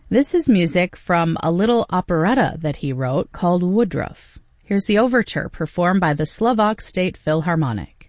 This is music from a little operetta that he wrote called Woodruff. Here's the overture performed by the Slovak State Philharmonic.